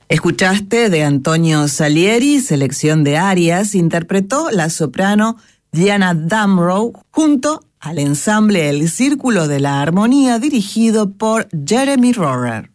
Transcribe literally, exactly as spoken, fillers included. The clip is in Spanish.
Escuchaste de Antonio Salieri, selección de arias, interpretó la soprano Diana Damrow junto al ensamble El Círculo de la Armonía dirigido por Jeremy Rohrer.